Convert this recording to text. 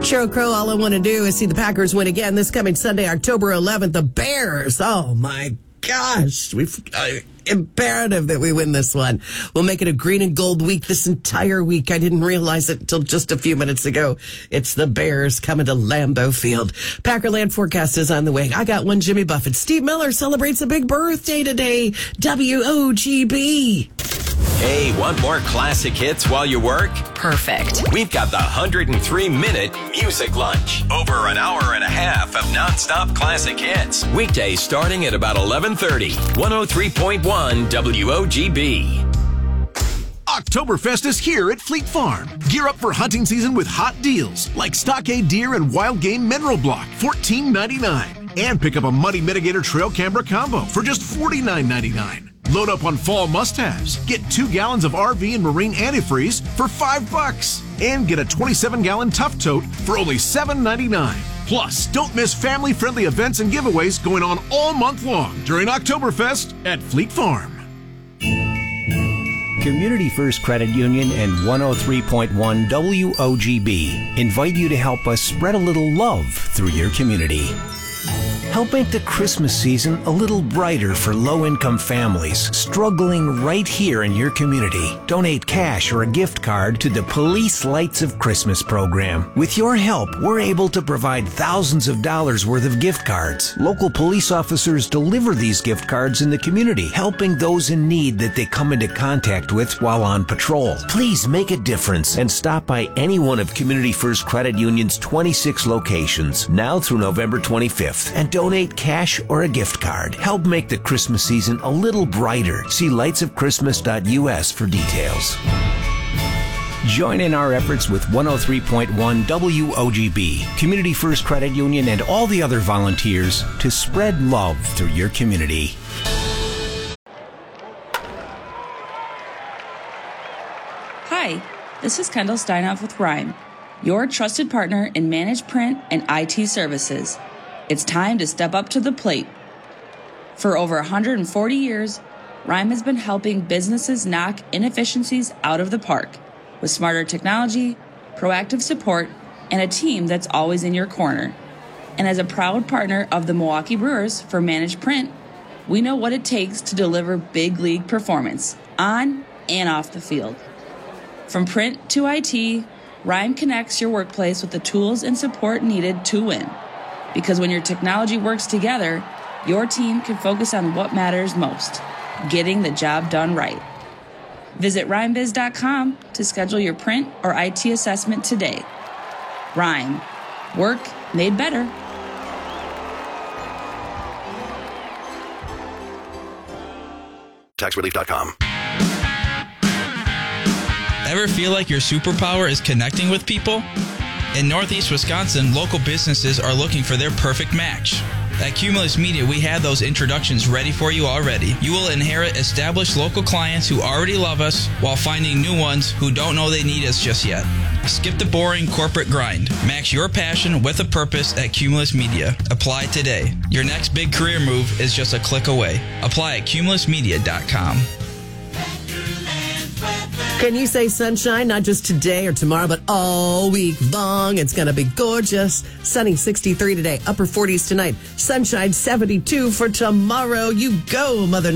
Sheryl Crow, all I want to do is see the Packers win again this coming Sunday, October 11th. The Bears. Oh, my gosh. Imperative that we win this one. We'll make it a green and gold week this entire week. I didn't realize it until just a few minutes ago. It's the Bears coming to Lambeau Field. Packerland forecast is on the way. I got one Jimmy Buffett. Steve Miller celebrates a big birthday today. WOGB. Hey, want more classic hits while you work? Perfect. We've got the 103-minute Music Lunch. Over an hour and a half of nonstop classic hits. Weekdays starting at about 11:30. 103.1 WOGB. Oktoberfest is here at Fleet Farm. Gear up for hunting season with hot deals like Stockade Deer and Wild Game Mineral Block, $14.99. And pick up a Muddy Mitigator Trail Camera Combo for just $49.99. Load up on fall must-haves. Get 2 gallons of RV and marine antifreeze for $5. And get a 27-gallon Tough Tote for only $7.99. Plus, don't miss family-friendly events and giveaways going on all month long during Oktoberfest at Fleet Farm. Community First Credit Union and 103.1 WOGB invite you to help us spread a little love through your community. Help make the Christmas season a little brighter for low-income families struggling right here in your community. Donate cash or a gift card to the Police Lights of Christmas program. With your help, we're able to provide thousands of dollars worth of gift cards. Local police officers deliver these gift cards in the community, helping those in need that they come into contact with while on patrol. Please make a difference and stop by any one of Community First Credit Union's 26 locations now through November 25th and donate cash or a gift card. Help make the Christmas season a little brighter. See lightsofchristmas.us for details. Join in our efforts with 103.1 WOGB, Community First Credit Union, and all the other volunteers to spread love through your community. Hi, this is Kendall Steinhoff with Rhyme, your trusted partner in managed print and IT services. It's time to step up to the plate. For over 140 years, Rhyme has been helping businesses knock inefficiencies out of the park with smarter technology, proactive support, and a team that's always in your corner. And as a proud partner of the Milwaukee Brewers for managed print, we know what it takes to deliver big league performance on and off the field. From print to IT, Rhyme connects your workplace with the tools and support needed to win. Because when your technology works together, your team can focus on what matters most, getting the job done right. Visit rhymebiz.com to schedule your print or IT assessment today. Rhyme. Work made better. TaxRelief.com. Ever feel like your superpower is connecting with people? In Northeast Wisconsin, local businesses are looking for their perfect match. At Cumulus Media, we have those introductions ready for you already. You will inherit established local clients who already love us while finding new ones who don't know they need us just yet. Skip the boring corporate grind. Match your passion with a purpose at Cumulus Media. Apply today. Your next big career move is just a click away. Apply at cumulusmedia.com. Can you say sunshine, not just today or tomorrow, but all week long? It's going to be gorgeous. Sunny 63 today, upper 40s tonight. Sunshine 72 for tomorrow. You go, Mother